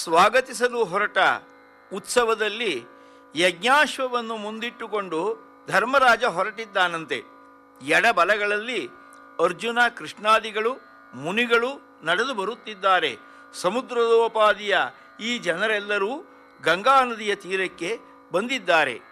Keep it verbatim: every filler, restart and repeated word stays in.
ಸ್ವಾಗತಿಸಲು ಹೊರಟ ಉತ್ಸವದಲ್ಲಿ ಯಜ್ಞಾಶ್ವವನ್ನು ಮುಂದಿಟ್ಟುಕೊಂಡು ಧರ್ಮರಾಜ ಹೊರಟಿದ್ದಾನಂತೆ. ಎಡಬಲಗಳಲ್ಲಿ ಅರ್ಜುನ ಕೃಷ್ಣಾದಿಗಳು ಮುನಿಗಳು ನಡೆದು ಬರುತ್ತಿದ್ದಾರೆ. ಸಮುದ್ರದೋಪಾದಿಯ ಈ ಜನರೆಲ್ಲರೂ ಗಂಗಾ ನದಿಯ ತೀರಕ್ಕೆ ಬಂದಿದ್ದಾರೆ.